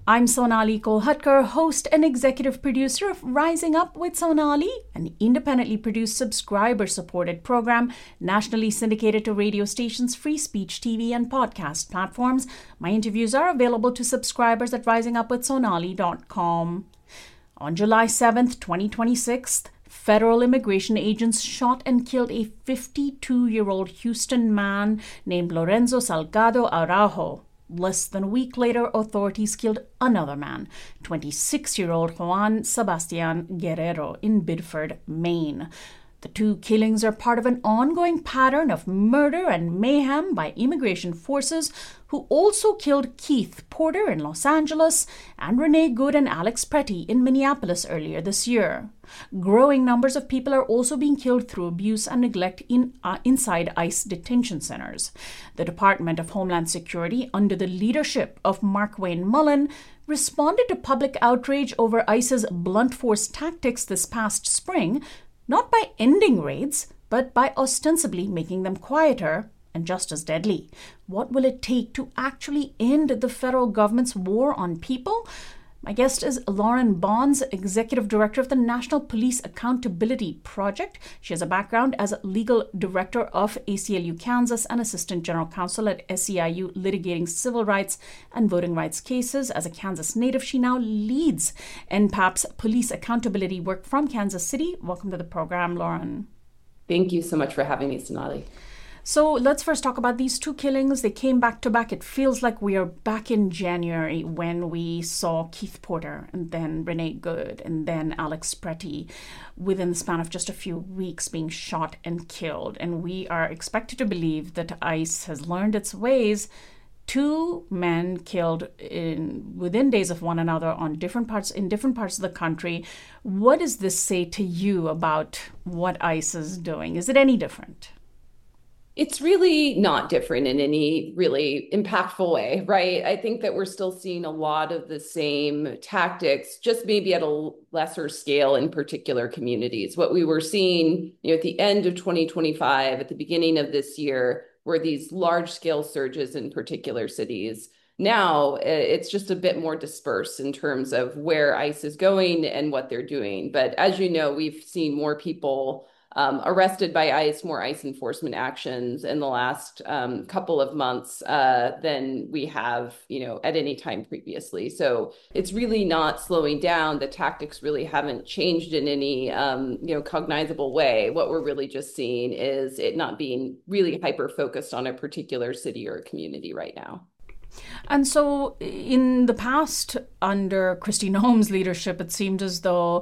I'm Sonali Kolhatkar, host and executive producer of Rising Up with Sonali, an independently produced, subscriber-supported program nationally syndicated to radio stations, free speech TV, and podcast platforms. My interviews are available to subscribers at risingupwithsonali.com. On July 7th, 2026, federal immigration agents shot and killed a 52-year-old Houston man named Lorenzo Salgado Araujo. Less than a week later, authorities killed another man, 26-year-old Juan Sebastian Guerrero in Biddeford, Maine. The two killings are part of an ongoing pattern of murder and mayhem by immigration forces who also killed Keith Porter in Los Angeles and Renee Good and Alex Pretty in Minneapolis earlier this year. Growing numbers of people are also being killed through abuse and neglect inside ICE detention centers. The Department of Homeland Security, under the leadership of Markwayne Mullin, responded to public outrage over ICE's blunt force tactics this past spring, not by ending raids, but by ostensibly making them quieter and just as deadly. What will it take to actually end the federal government's war on people? My guest is Lauren Bonds, Executive Director of the National Police Accountability Project. She has a background as legal director of ACLU Kansas and Assistant General Counsel at SEIU, litigating civil rights and voting rights cases. As a Kansas native, she now leads NPAP's police accountability work from Kansas City. Welcome to the program, Lauren. Thank you so much for having me, Sonali. So let's first talk about these two killings. They came back to back. It feels like we are back in January when we saw Keith Porter and then Renee Good and then Alex Pretty within the span of just a few weeks being shot and killed. And we are expected to believe that ICE has learned its ways. Two men killed within days of one another in different parts of the country. What does this say to you about what ICE is doing? Is it any different? It's really not different in any really impactful way, right? I think that we're still seeing a lot of the same tactics, just maybe at a lesser scale in particular communities. What we were seeing, at the end of 2025, at the beginning of this year, were these large-scale surges in particular cities. Now, it's just a bit more dispersed in terms of where ICE is going and what they're doing. But as you know, we've seen more people arrested by ICE, more ICE enforcement actions in the last couple of months than we have, at any time previously. So it's really not slowing down. The tactics really haven't changed in any, cognizable way. What we're really just seeing is it not being really hyper-focused on a particular city or community right now. And so in the past, under Kristi Noem's leadership, it seemed as though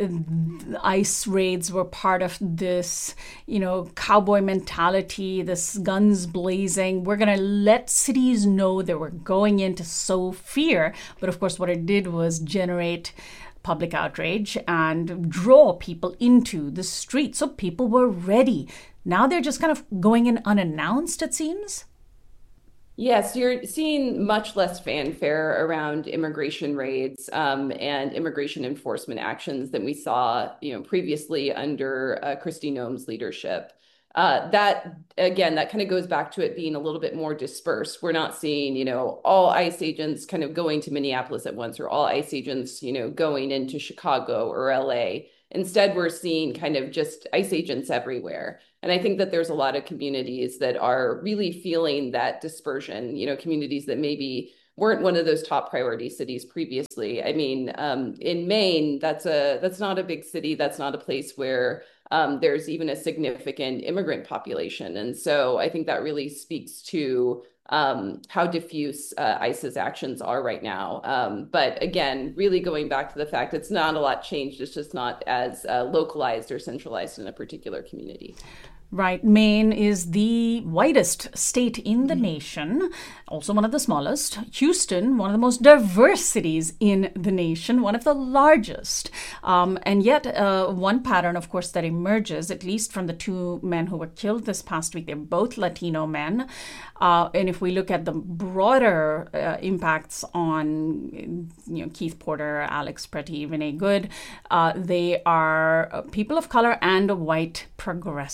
ICE raids were part of this, cowboy mentality, this guns blazing. We're going to let cities know that we're going in to sow fear. But of course, what it did was generate public outrage and draw people into the street. So people were ready. Now they're just kind of going in unannounced, it seems. Yes, you're seeing much less fanfare around immigration raids and immigration enforcement actions than we saw, previously under Kristi Noem's leadership. That kind of goes back to it being a little bit more dispersed. We're not seeing, all ICE agents kind of going to Minneapolis at once, or all ICE agents, going into Chicago or LA. Instead, we're seeing kind of just ICE agents everywhere. And I think that there's a lot of communities that are really feeling that dispersion, communities that maybe weren't one of those top priority cities previously. I mean, in Maine, that's not a big city. That's not a place where there's even a significant immigrant population. And so I think that really speaks to how diffuse ICE's actions are right now. But again, really going back to the fact it's not a lot changed. It's just not as localized or centralized in a particular community. Right. Maine is the whitest state in the nation, also one of the smallest. Houston, one of the most diverse cities in the nation, one of the largest. And yet one pattern, of course, that emerges, at least from the two men who were killed this past week, they're both Latino men. And if we look at the broader impacts on, Keith Porter, Alex Pretty, Renee Good, they are people of color and white progressives.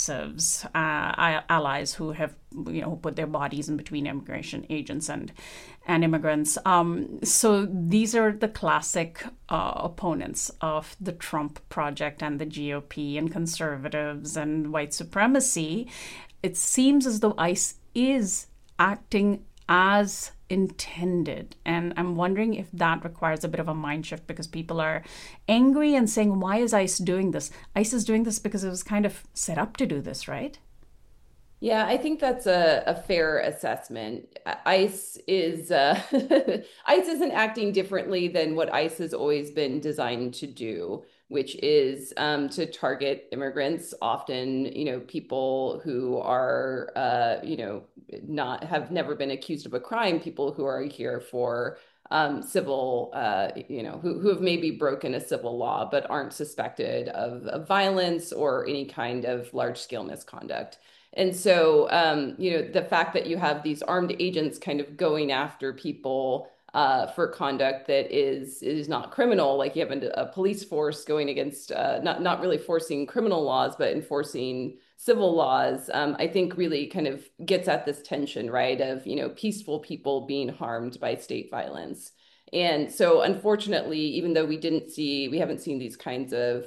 ISIS allies who have, put their bodies in between immigration agents and immigrants. So these are the classic opponents of the Trump project and the GOP and conservatives and white supremacy. It seems as though ICE is acting as intended. And I'm wondering if that requires a bit of a mind shift, because people are angry and saying, why is ICE doing this? ICE is doing this because it was kind of set up to do this, right? Yeah, I think that's a fair assessment. ICE is ICE isn't acting differently than what ICE has always been designed to do, which is to target immigrants, often, people who are, not have never been accused of a crime, people who are here for civil, who have maybe broken a civil law but aren't suspected of violence or any kind of large scale misconduct. And so, the fact that you have these armed agents kind of going after people for conduct that is not criminal, like you have a police force going against not really forcing criminal laws, but enforcing civil laws, I think really kind of gets at this tension, right, of peaceful people being harmed by state violence. And so, unfortunately, even though we haven't seen these kinds of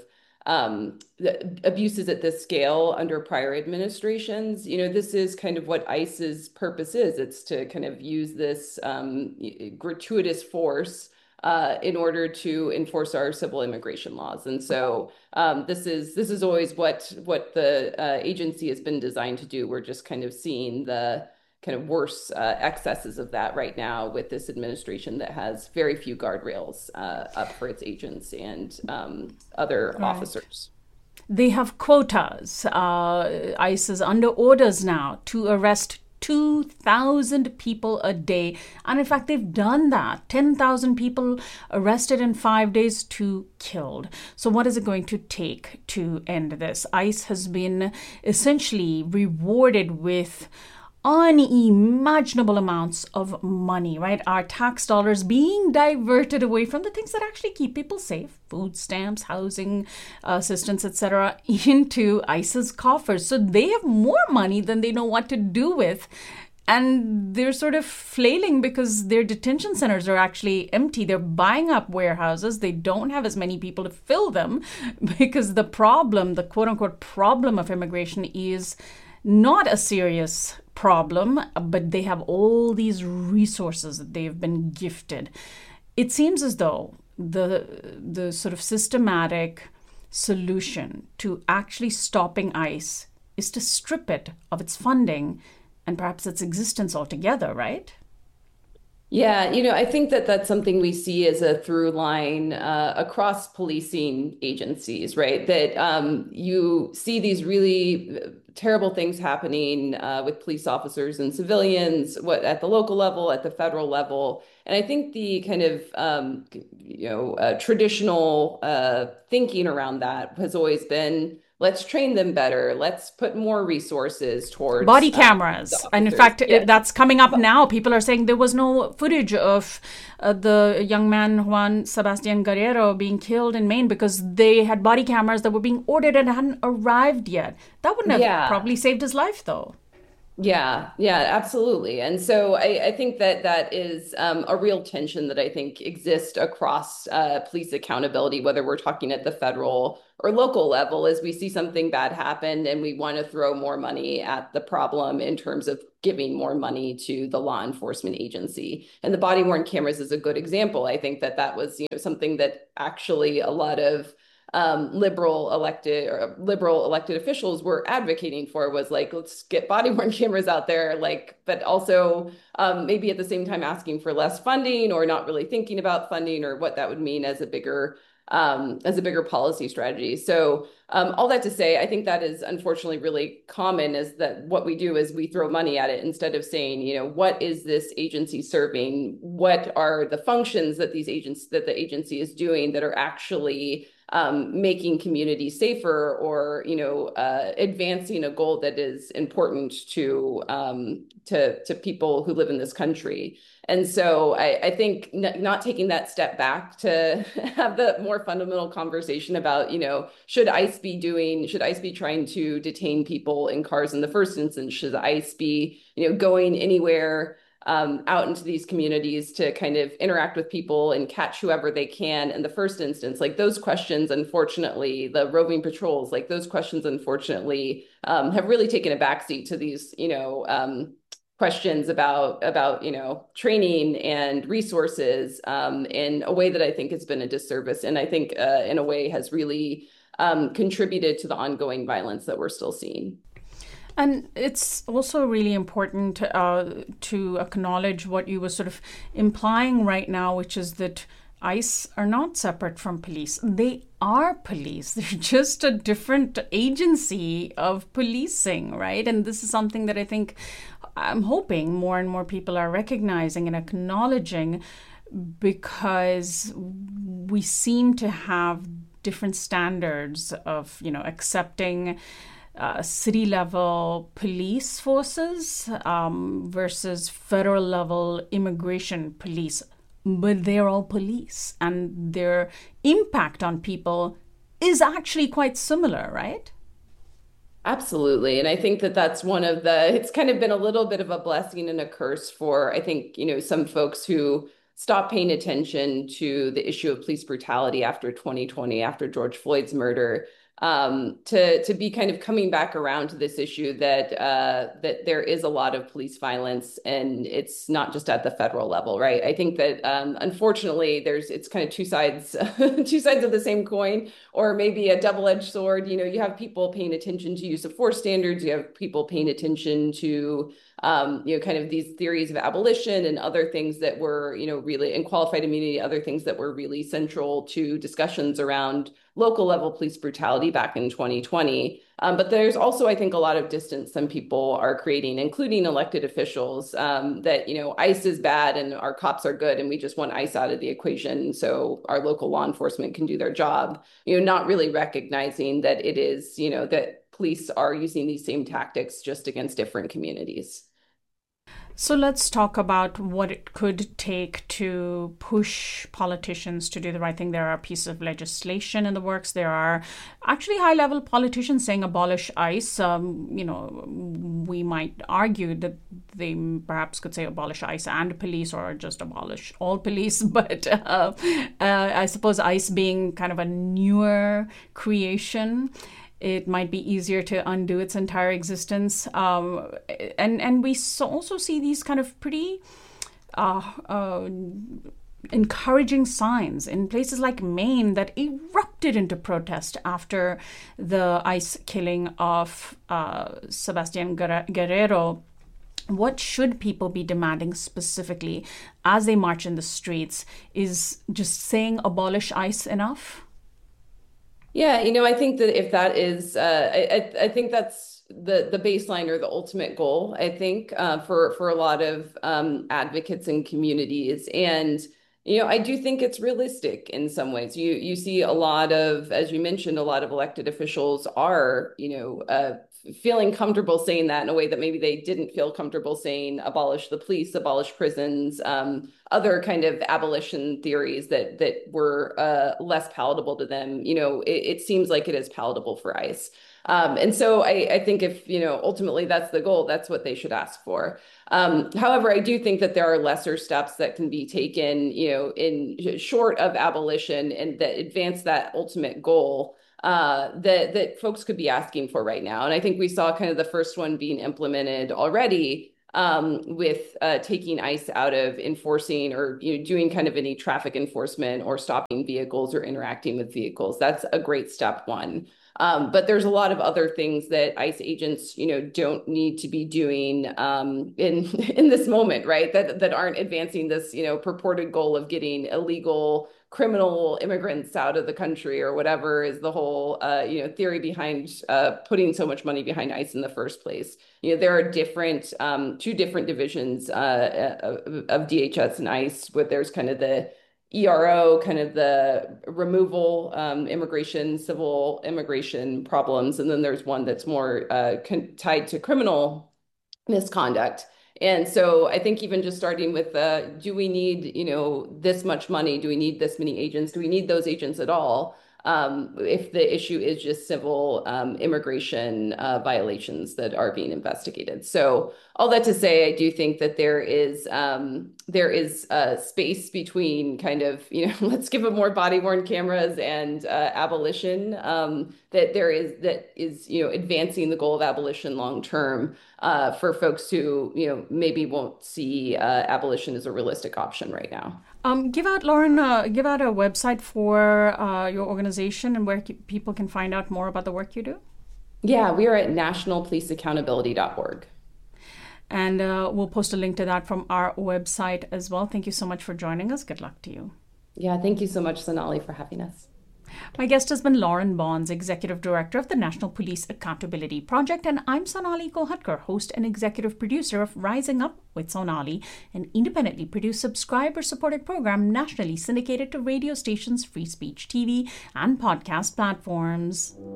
the abuses at this scale under prior administrations, this is kind of what ICE's purpose is. It's to kind of use this gratuitous force in order to enforce our civil immigration laws. And so this is always what the agency has been designed to do. We're just kind of seeing the kind of worse excesses of that right now with this administration that has very few guardrails up for its agents and other officers. They have quotas. ICE is under orders now to arrest 2,000 people a day. And in fact, they've done that. 10,000 people arrested in 5 days, 2 killed. So what is it going to take to end this? ICE has been essentially rewarded with unimaginable amounts of money, right? Our tax dollars being diverted away from the things that actually keep people safe, food stamps, housing assistance, etc., into ICE's coffers. So they have more money than they know what to do with. And they're sort of flailing because their detention centers are actually empty. They're buying up warehouses. They don't have as many people to fill them because the problem, the quote unquote problem of immigration is not a serious problem, but they have all these resources that they've been gifted. It seems as though the sort of systematic solution to actually stopping ICE is to strip it of its funding and perhaps its existence altogether, right? Yeah, I think that that's something we see as a through line across policing agencies, right? That you see these really terrible things happening with police officers and civilians, what at the local level, at the federal level. And I think the kind of, traditional thinking around that has always been, let's train them better. Let's put more resources towards body cameras. And in fact, that's coming up now. People are saying there was no footage of the young man, Juan Sebastian Guerrero, being killed in Maine because they had body cameras that were being ordered and hadn't arrived yet. That wouldn't have probably saved his life, though. Yeah, absolutely. And so I think that is a real tension that I think exists across police accountability, whether we're talking at the federal or local level, as we see something bad happen and we want to throw more money at the problem in terms of giving more money to the law enforcement agency. And the body-worn cameras is a good example. I think that was, something that actually a lot of liberal elected officials were advocating for, was like, let's get body-worn cameras out there, but also maybe at the same time asking for less funding or not really thinking about funding or what that would mean as a bigger policy strategy. So all that to say, I think that is unfortunately really common, is that what we do is we throw money at it instead of saying, what is this agency serving? What are the functions that the agency is doing that are actually making communities safer or, advancing a goal that is important to people who live in this country. And so I think not taking that step back to have the more fundamental conversation about, should ICE be trying to detain people in cars in the first instance? Should ICE be, going anywhere out into these communities to kind of interact with people and catch whoever they can in the first instance? Like those questions, unfortunately, the roving patrols, like those questions, unfortunately, have really taken a backseat to these, questions about training and resources in a way that I think has been a disservice, and I think in a way has really contributed to the ongoing violence that we're still seeing. And it's also really important to acknowledge what you were sort of implying right now, which is that ICE are not separate from police. They are police. They're just a different agency of policing, right? And this is something that I think I'm hoping more and more people are recognizing and acknowledging, because we seem to have different standards of, accepting city level police forces versus federal level immigration police. But they're all police, and their impact on people is actually quite similar, right? Absolutely. And I think that that's it's kind of been a little bit of a blessing and a curse for, I think, some folks who stopped paying attention to the issue of police brutality after 2020, after George Floyd's murder, to be kind of coming back around to this issue that there is a lot of police violence, and it's not just at the federal level, right? I think that unfortunately it's kind of two sides two sides of the same coin, or maybe a double-edged sword. You have people paying attention to use of force standards, you have people paying attention to kind of these theories of abolition and other things that were, really, and qualified immunity, other things that were really central to discussions around local level police brutality back in 2020. But there's also, I think, a lot of distance some people are creating, including elected officials, that, ICE is bad and our cops are good, and we just want ICE out of the equation so our local law enforcement can do their job, not really recognizing that it is, that police are using these same tactics just against different communities. So let's talk about what it could take to push politicians to do the right thing. There are pieces of legislation in the works. There are actually high-level politicians saying abolish ICE. We might argue that they perhaps could say abolish ICE and police, or just abolish all police. But I suppose ICE being kind of a newer creation, it might be easier to undo its entire existence. And we also see these kind of pretty encouraging signs in places like Maine that erupted into protest after the ICE killing of Sebastian Guerrero. What should people be demanding specifically as they march in the streets? Is just saying abolish ICE enough? Yeah, I think that if that is, I think that's the baseline or the ultimate goal, I think, for a lot of advocates and communities. And, I do think it's realistic in some ways. You see a lot of, as you mentioned, a lot of elected officials are, feeling comfortable saying that in a way that maybe they didn't feel comfortable saying abolish the police, abolish prisons, other kind of abolition theories that were less palatable to them. It seems like it is palatable for ICE. And so I think if, ultimately that's the goal, that's what they should ask for. However, I do think that there are lesser steps that can be taken, in short of abolition, and that advance that ultimate goal that folks could be asking for right now. And I think we saw kind of the first one being implemented already, with taking ICE out of enforcing or doing kind of any traffic enforcement or stopping vehicles or interacting with vehicles. That's a great step one. But there's a lot of other things that ICE agents, don't need to be doing in this moment, right? That aren't advancing this, purported goal of getting illegal criminal immigrants out of the country, or whatever is the whole, theory behind putting so much money behind ICE in the first place. There are two different divisions of DHS and ICE, but there's kind of the ERO, kind of the removal, immigration, civil immigration problems. And then there's one that's more tied to criminal misconduct. And so I think even just starting with, do we need, this much money? Do we need this many agents? Do we need those agents at all? If the issue is just civil immigration violations that are being investigated. So all that to say, I do think that there is space between kind of, let's give them more body-worn cameras and abolition, that is advancing the goal of abolition long term for folks who maybe won't see abolition as a realistic option right now. Lauren, give out a website for your organization and where people can find out more about the work you do. Yeah, we are at nationalpoliceaccountability.org. And we'll post a link to that from our website as well. Thank you so much for joining us. Good luck to you. Yeah, thank you so much, Sonali, for having us. My guest has been Lauren Bonds, Executive Director of the National Police Accountability Project, and I'm Sonali Kolhatkar, host and executive producer of Rising Up with Sonali, an independently produced subscriber-supported program nationally syndicated to radio stations, free speech TV, and podcast platforms.